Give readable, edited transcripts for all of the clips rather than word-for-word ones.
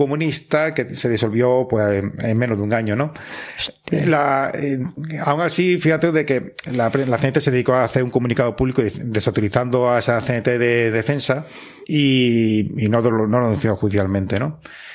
comunista que se disolvió pues en menos de un año, ¿no? Aún así, fíjate de que la CNT se dedicó a hacer un comunicado público desautorizando a esa CNT de defensa y no lo denunció judicialmente, ¿no?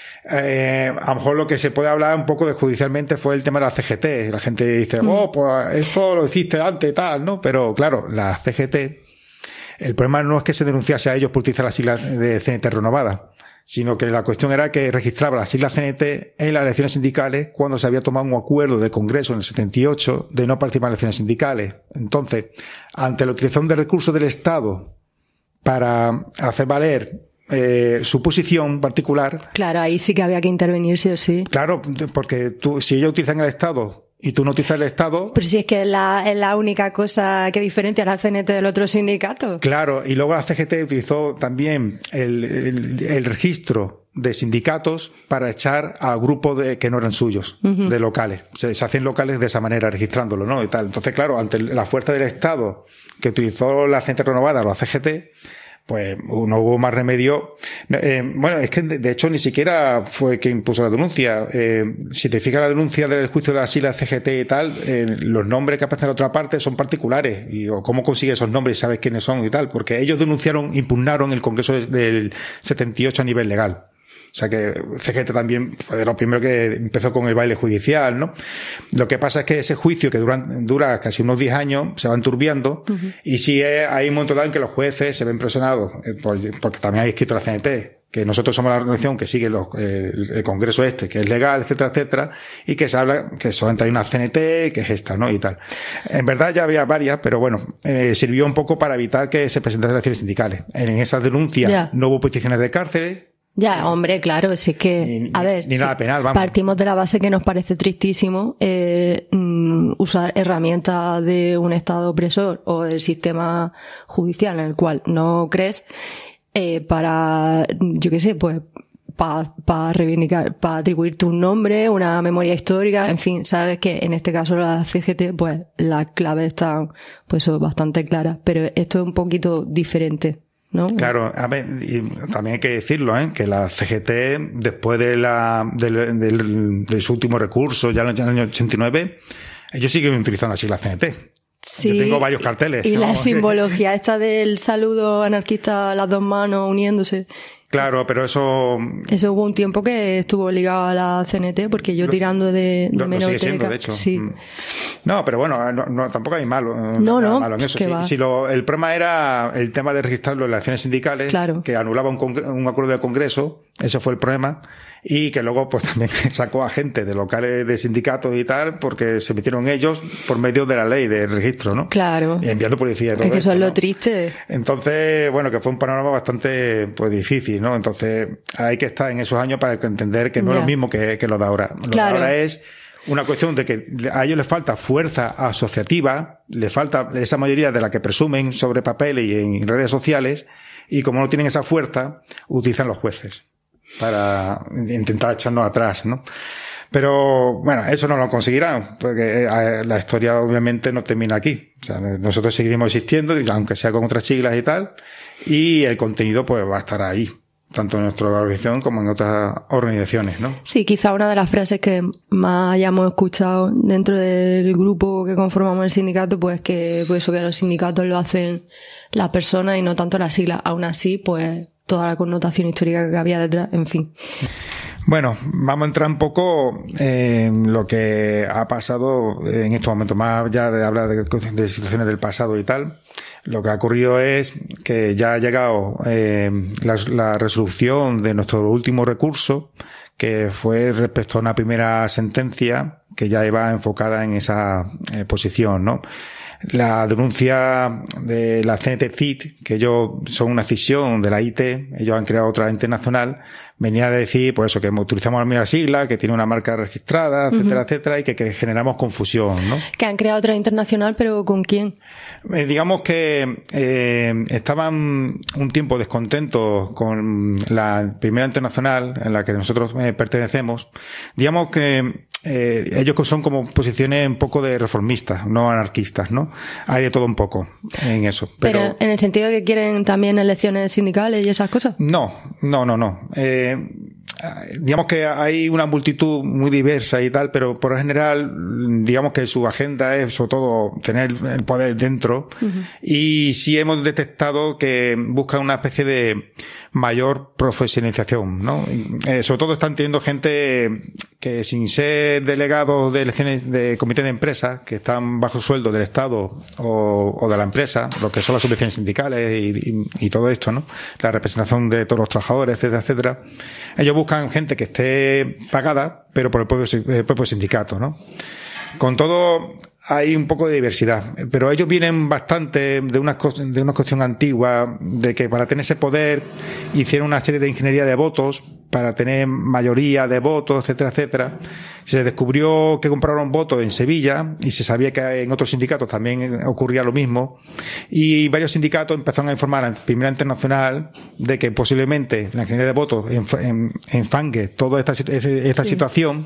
A lo mejor lo que se puede hablar un poco de judicialmente fue el tema de la CGT. La gente dice, pues esto lo hiciste antes y tal, ¿no? Pero claro, la CGT, el problema no es que se denunciase a ellos por utilizar las siglas de CNT renovada, sino que la cuestión era que registraba las siglas CNT en las elecciones sindicales cuando se había tomado un acuerdo de Congreso en el 78 de no participar en elecciones sindicales. Entonces, ante la utilización de recursos del Estado para hacer valer su posición particular. Claro, ahí sí que había que intervenir, sí o sí. Claro, porque si ellos utilizan el Estado y tú no utilizas el Estado... Pero si es que es la única cosa que diferencia a la CNT del otro sindicato. Claro, y luego la CGT utilizó también el registro de sindicatos para echar a grupos que no eran suyos, de locales. Se hacían locales de esa manera, registrándolo, ¿no? Y tal. Entonces, claro, ante la fuerza del Estado que utilizó la CNT renovada o la CGT, pues no hubo más remedio. Bueno, es que de hecho ni siquiera fue quien puso la denuncia. Si te fijas la denuncia del juicio de las siglas CGT y tal, los nombres que aparecen en la otra parte son particulares. O cómo consigue esos nombres y sabes quiénes son y tal. Porque ellos impugnaron el Congreso del 78 a nivel legal. O sea que CGT también fue de los primeros que empezó con el baile judicial, ¿no? Lo que pasa es que ese juicio que dura casi unos 10 años se va enturbiando y sí hay un momento dado en que los jueces se ven presionados porque también hay escrito la CNT que nosotros somos la organización que sigue el Congreso que es legal, etcétera, etcétera, y que se habla que solamente hay una CNT que es esta, ¿no? Y tal. En verdad ya había varias, pero bueno, sirvió un poco para evitar que se presentasen elecciones sindicales. En esas denuncias no hubo peticiones de cárceles. Ya, hombre, claro, si es que, ni nada penal, vamos. Partimos de la base que nos parece tristísimo usar herramientas de un Estado opresor o del sistema judicial en el cual no crees para, yo qué sé, pues para reivindicar, para atribuirte un nombre, una memoria histórica, en fin, sabes que en este caso la CGT, pues las claves están pues bastante claras, pero esto es un poquito diferente, ¿no? Claro, a ver, y también hay que decirlo, que la CGT, después de de su último recurso, ya en el año 89, ellos siguen utilizando las siglas CNT. Sí, yo tengo varios carteles. Y la simbología esta del saludo anarquista, las dos manos uniéndose. Claro, pero eso hubo un tiempo que estuvo ligado a la CNT, porque yo tirando de lo sigue siendo, de hecho. Sí. No, pero bueno, no, tampoco hay malo. No, malo en eso. El problema era el tema de registrarlo en las elecciones sindicales, claro, que anulaba un acuerdo de Congreso, ese fue el problema, y que luego pues también sacó a gente de locales de sindicatos y tal, porque se metieron ellos por medio de la ley de registro, ¿no? Claro. Y enviando policía y todo es que eso es ¿no? lo triste. Entonces, bueno, que fue un panorama bastante pues difícil, ¿no? Entonces, hay que estar en esos años para entender que no es lo mismo que lo de ahora. Lo de ahora es una cuestión de que a ellos les falta fuerza asociativa, les falta esa mayoría de la que presumen sobre papel y en redes sociales, y como no tienen esa fuerza, utilizan los jueces para intentar echarnos atrás, ¿no? Pero, bueno, eso no lo conseguirán, porque la historia obviamente no termina aquí. O sea, nosotros seguiremos existiendo, aunque sea con otras siglas y tal, y el contenido pues va a estar ahí, tanto en nuestra organización como en otras organizaciones, ¿no? Sí, quizá una de las frases que más hayamos escuchado dentro del grupo que conformamos el sindicato, pues que los sindicatos lo hacen las personas y no tanto las siglas. Aún así, pues toda la connotación histórica que había detrás, en fin. Bueno, vamos a entrar un poco en lo que ha pasado en estos momentos, más allá de hablar de situaciones del pasado y tal. Lo que ha ocurrido es que ya ha llegado la resolución de nuestro último recurso, que fue respecto a una primera sentencia que ya iba enfocada en esa posición, ¿no? La denuncia de la CNT-CIT, que ellos son una escisión de la IT, ellos han creado otra internacional, venía a decir, pues eso, que utilizamos la misma sigla, que tiene una marca registrada, etcétera, etcétera, y que generamos confusión, ¿no? Que han creado otra internacional, pero ¿con quién? Digamos que estaban un tiempo descontentos con la primera internacional en la que nosotros pertenecemos. Digamos que ellos son como posiciones un poco de reformistas, no anarquistas, ¿no? Hay de todo un poco en eso. Pero en el sentido de que quieren también elecciones sindicales y esas cosas. No. digamos que hay una multitud muy diversa y tal, pero por lo general, digamos que su agenda es sobre todo tener el poder dentro. Y sí hemos detectado que buscan una especie de mayor profesionalización, ¿no? Sobre todo están teniendo gente que sin ser delegados de elecciones de comité de empresas, que están bajo sueldo del Estado o de la empresa, lo que son las subvenciones sindicales y todo esto, ¿no? La representación de todos los trabajadores, etcétera, etcétera. Ellos buscan gente que esté pagada, pero por el propio sindicato, ¿no? Con todo, hay un poco de diversidad, pero ellos vienen bastante de una cuestión antigua, de que para tener ese poder hicieron una serie de ingeniería de votos, para tener mayoría de votos, etcétera, etcétera. Se descubrió que compraron votos en Sevilla y se sabía que en otros sindicatos también ocurría lo mismo. Y varios sindicatos empezaron a informar a Primera Internacional de que posiblemente la ingeniería de votos enfangue toda esta situación.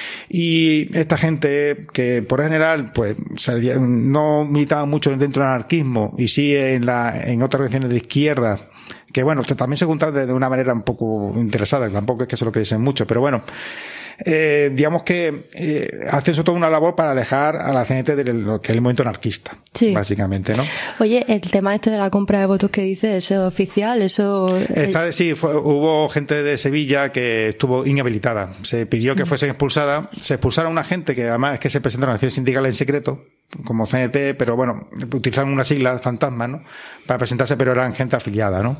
Y esta gente que por general pues no militaba mucho dentro del anarquismo y sí en otras regiones de izquierda, que bueno, también se juntan de una manera un poco interesada, tampoco es que se lo creyesen mucho, pero bueno, digamos que hacen eso toda una labor para alejar a la CNT de lo que es el movimiento anarquista, sí, básicamente, ¿no? Oye, el tema este de la compra de votos que dices, ¿eso es oficial? ¿Eso...? Sí, hubo gente de Sevilla que estuvo inhabilitada. Se pidió que fuesen expulsadas. Se expulsaron a una gente que además es que se presentaron a elecciones sindicales en secreto, como CNT, pero bueno, utilizaron unas siglas fantasmas, ¿no? Para presentarse, pero eran gente afiliada, ¿no?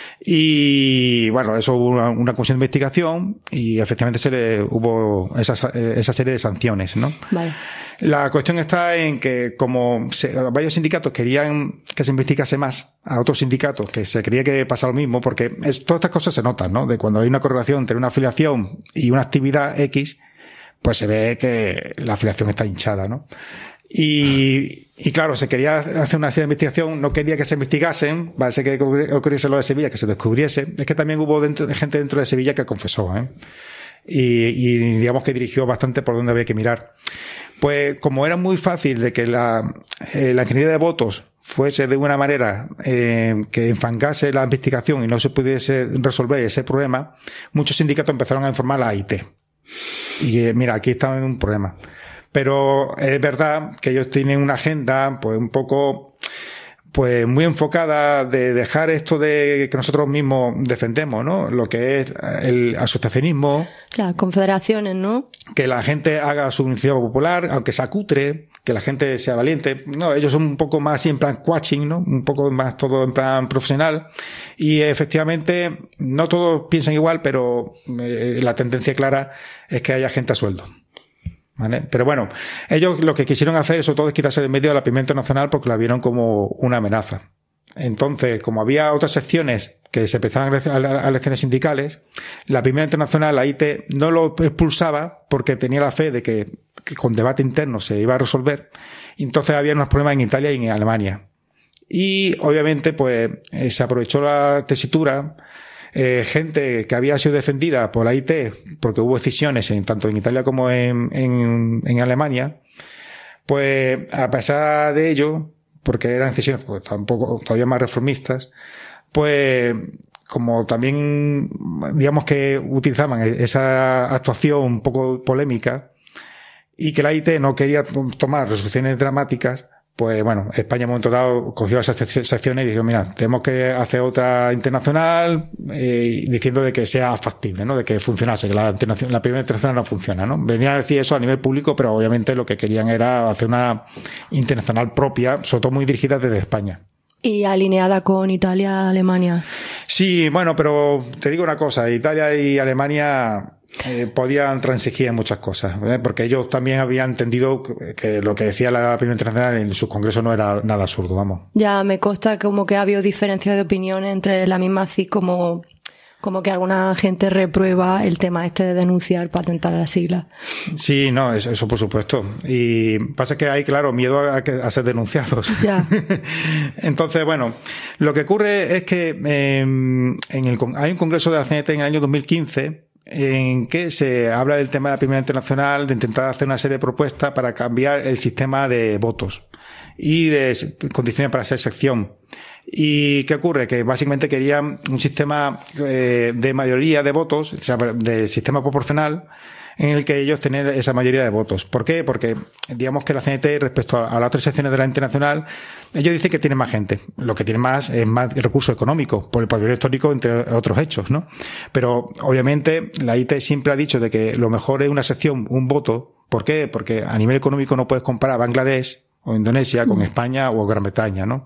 Y bueno, eso hubo una comisión de investigación y efectivamente hubo esa serie de sanciones, ¿no? Vale. La cuestión está en que como varios sindicatos querían que se investigase más a otros sindicatos, que se creía que pasaba lo mismo, porque todas estas cosas se notan, ¿no? De cuando hay una correlación entre una afiliación y una actividad X, pues se ve que la afiliación está hinchada, ¿no? Y claro, se quería hacer una serie de investigación, no quería que se investigasen, parece que ocurriese lo de Sevilla, que se descubriese. Es que también hubo gente dentro de Sevilla que confesó, y digamos que dirigió bastante por donde había que mirar. Pues como era muy fácil de que la ingeniería de votos fuese de una manera que enfangase la investigación y no se pudiese resolver ese problema, muchos sindicatos empezaron a informar a la AIT. Y mira, aquí estamos en un problema. Pero es verdad que ellos tienen una agenda, pues un poco, pues muy enfocada de dejar esto de que nosotros mismos defendemos, ¿no? Lo que es el asociacionismo. Las confederaciones, ¿no? Que la gente haga su iniciativa popular, aunque se acutre, que la gente sea valiente. No, ellos son un poco más así en plan coaching, ¿no? Un poco más todo en plan profesional. Y efectivamente, no todos piensan igual, pero la tendencia clara es que haya gente a sueldo. ¿Vale? Pero bueno, ellos lo que quisieron hacer sobre todo es quitarse de medio de la Primera Internacional porque la vieron como una amenaza. Entonces, como había otras secciones que se empezaban a elecciones sindicales, la Primera Internacional, la IT, no lo expulsaba porque tenía la fe de que con debate interno se iba a resolver. Entonces había unos problemas en Italia y en Alemania. Y obviamente, pues, se aprovechó la tesitura. Gente que había sido defendida por la IT, porque hubo decisiones tanto en Italia como en Alemania, pues a pesar de ello, porque eran decisiones pues tampoco todavía más reformistas, pues como también digamos que utilizaban esa actuación un poco polémica y que la IT no quería tomar resoluciones dramáticas, pues bueno, España en un momento dado cogió esas secciones y dijo, mira, tenemos que hacer otra internacional, diciendo de que sea factible, ¿no? De que funcionase, que la Primera Internacional no funciona, ¿no? Venía a decir eso a nivel público, pero obviamente lo que querían era hacer una internacional propia, sobre todo muy dirigida desde España. ¿Y alineada con Italia, Alemania? Sí, bueno, pero te digo una cosa, Italia y Alemania podían transigir en muchas cosas, porque ellos también habían entendido que lo que decía la Primera Internacional en sus congresos no era nada absurdo, vamos. Ya me consta como que ha habido diferencias de opinión entre la misma CIS, como que alguna gente reprueba el tema este de denunciar para atentar a las siglas. Sí, no, eso por supuesto. Y pasa que hay, claro, miedo a ser denunciados. Ya. Entonces, bueno, lo que ocurre es que hay un congreso de la CNT en el año 2015 en que se habla del tema de la Primera Internacional, de intentar hacer una serie de propuestas para cambiar el sistema de votos y de condiciones para ser sección. ¿Y qué ocurre? Que básicamente querían un sistema de mayoría de votos, o sea, de sistema proporcional, en el que ellos tenían esa mayoría de votos. ¿Por qué? Porque digamos que la CNT respecto a las otras secciones de la internacional, ellos dicen que tienen más gente. Lo que tienen más es más recursos económicos, por el papel histórico, entre otros hechos, ¿no? Pero obviamente la IT siempre ha dicho de que lo mejor es una sección, un voto. ¿Por qué? Porque a nivel económico no puedes comparar Bangladesh o Indonesia con España o Gran Bretaña, ¿no?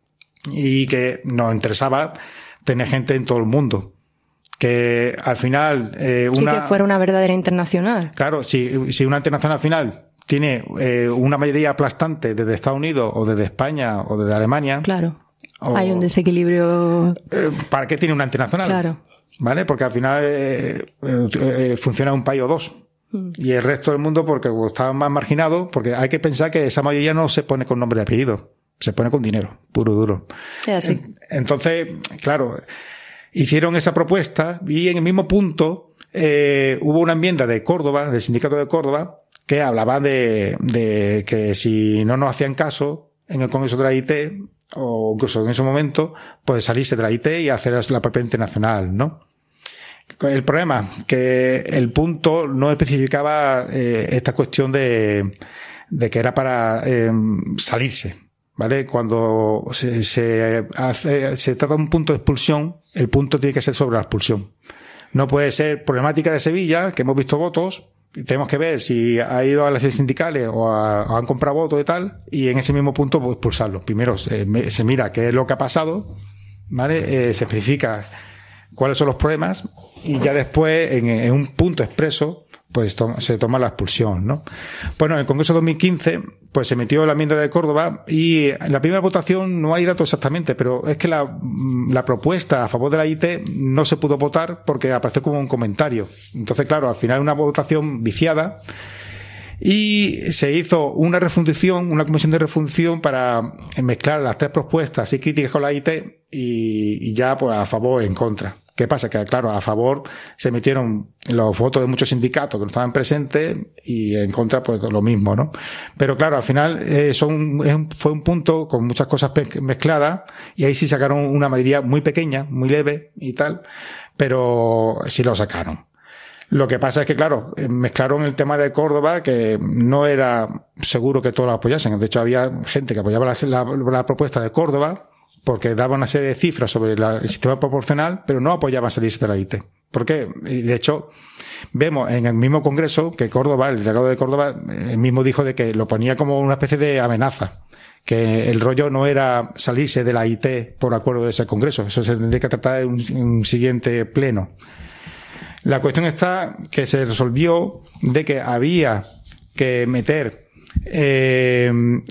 Y que nos interesaba tener gente en todo el mundo. Que al final sí, que fuera una verdadera internacional. Claro, si una internacional al final tiene una mayoría aplastante desde Estados Unidos o desde España o desde Alemania. Claro. Hay un desequilibrio. ¿Para qué tiene una internacional? Claro. ¿Vale? Porque al final funciona un país o dos. Y el resto del mundo porque está más marginado, porque hay que pensar que esa mayoría no se pone con nombre y apellido, se pone con dinero, puro duro. Es así. Entonces, claro, hicieron esa propuesta y en el mismo punto hubo una enmienda de Córdoba, del sindicato de Córdoba, que hablaba de que si no nos hacían caso en el Congreso de la IT, o incluso en ese momento, pues salirse de la IT y hacer la propia internacional, ¿no? El problema, que el punto no especificaba esta cuestión de que era para salirse, ¿vale? Cuando se trata de un punto de expulsión, el punto tiene que ser sobre la expulsión. No puede ser problemática de Sevilla, que hemos visto votos, tenemos que ver si ha ido a las elecciones sindicales o han comprado votos y tal, y en ese mismo punto pues, expulsarlo. Primero se mira qué es lo que ha pasado, ¿vale? Se especifica cuáles son los problemas y ya después en un punto expreso pues se toma la expulsión, ¿no? Bueno, en el Congreso 2015 pues se metió la enmienda de Córdoba y en la primera votación no hay datos exactamente, pero es que la propuesta a favor de la IT no se pudo votar porque apareció como un comentario. Entonces, claro, al final una votación viciada y se hizo una comisión de refundición para mezclar las tres propuestas y críticas con la IT y ya pues a favor o en contra. ¿Qué pasa? Que claro, a favor se metieron los votos de muchos sindicatos que no estaban presentes y en contra pues lo mismo, ¿no? Pero claro, al final fue un punto con muchas cosas mezcladas y ahí sí sacaron una mayoría muy pequeña, muy leve y tal, pero sí lo sacaron. Lo que pasa es que, claro, mezclaron el tema de Córdoba, que no era seguro que todos lo apoyasen. De hecho, había gente que apoyaba la propuesta de Córdoba, porque daba una serie de cifras sobre el sistema proporcional, pero no apoyaba salirse de la IT. ¿Por qué? Y de hecho, vemos en el mismo Congreso que Córdoba, el delegado de Córdoba, él mismo dijo de que lo ponía como una especie de amenaza, que el rollo no era salirse de la IT por acuerdo de ese Congreso, eso se tendría que tratar en un siguiente pleno. La cuestión está que se resolvió de que había que meter en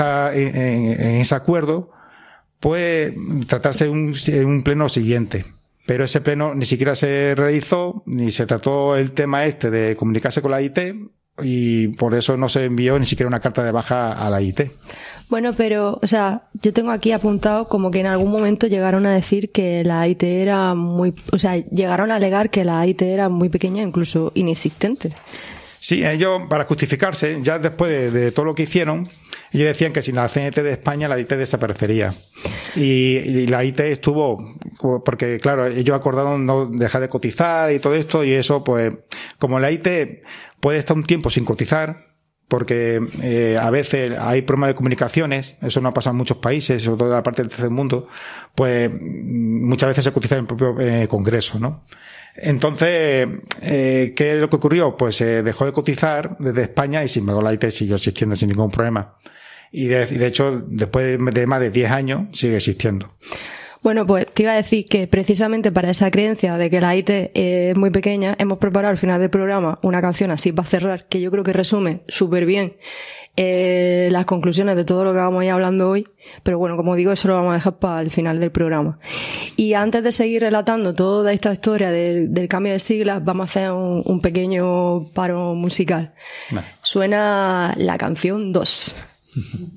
ese acuerdo puede tratarse en un pleno siguiente. Pero ese pleno ni siquiera se realizó, ni se trató el tema de comunicarse con la IT, y por eso no se envió ni siquiera una carta de baja a la IT. Bueno, pero, o sea, yo tengo aquí apuntado como que en algún momento llegaron a decir que la IT era llegaron a alegar que la IT era muy pequeña, incluso inexistente. Sí, ellos, para justificarse, ya después de todo lo que hicieron, ellos decían que sin la CNT de España la IT desaparecería. Y la IT estuvo, porque claro, ellos acordaron no dejar de cotizar y todo esto, y eso pues, como la IT puede estar un tiempo sin cotizar, porque a veces hay problemas de comunicaciones, eso no ha pasado en muchos países, sobre todo en la parte del tercer mundo, pues muchas veces se cotiza en el propio Congreso, ¿no? Entonces, ¿qué es lo que ocurrió? Pues se dejó de cotizar desde España y sin embargo la IT siguió existiendo sin ningún problema. Y de hecho, después de más de 10 años, sigue existiendo. Bueno, pues te iba a decir que precisamente para esa creencia de que la IT es muy pequeña, hemos preparado al final del programa una canción así para cerrar, que yo creo que resume súper bien las conclusiones de todo lo que vamos a ir hablando hoy. Pero bueno, como digo, eso lo vamos a dejar para el final del programa. Y antes de seguir relatando toda esta historia del cambio de siglas, vamos a hacer un pequeño paro musical. Suena la canción 2.